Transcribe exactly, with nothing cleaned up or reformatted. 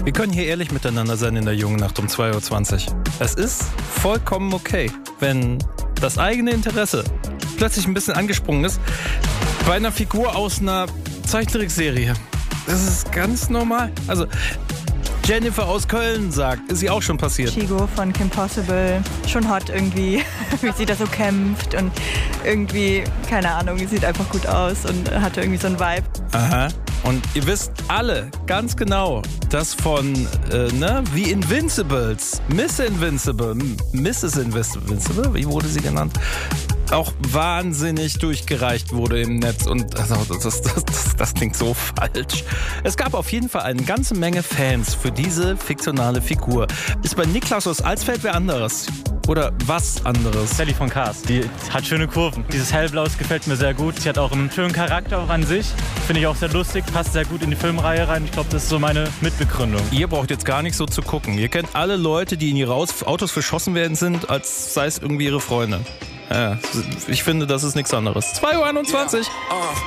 Wir können hier ehrlich miteinander sein in der jungen Nacht um zwei Uhr zwanzig. Es ist vollkommen okay, wenn das eigene Interesse plötzlich ein bisschen angesprungen ist bei einer Figur aus einer Zeichentrickserie. Das ist ganz normal. Also Jennifer aus Köln sagt, ist sie auch schon passiert. Chigo von Kim Possible, schon hot irgendwie, wie sie da so kämpft und irgendwie, keine Ahnung, sieht einfach gut aus und hatte irgendwie so einen Vibe. Aha. Und ihr wisst alle ganz genau, dass von, äh, ne, wie Invincibles, Miss Invincible, Misses Invincible, wie wurde sie genannt? Auch wahnsinnig durchgereicht wurde im Netz und also, das, das, das, das klingt so falsch. Es gab auf jeden Fall eine ganze Menge Fans für diese fiktionale Figur. Ist bei Niklas aus Alsfeld wer anderes? Oder was anderes? Sally von Cars, die hat schöne Kurven. Dieses Hellblaus gefällt mir sehr gut. Sie hat auch einen schönen Charakter auch an sich. Finde ich auch sehr lustig, passt sehr gut in die Filmreihe rein. Ich glaube, das ist so meine Mitbegründung. Ihr braucht jetzt gar nicht so zu gucken. Ihr kennt alle Leute, die in ihre Autos verschossen werden sind, als sei es irgendwie ihre Freunde. Ja, ich finde, das ist nichts anderes. zwei Uhr einundzwanzig. Yeah. Uh.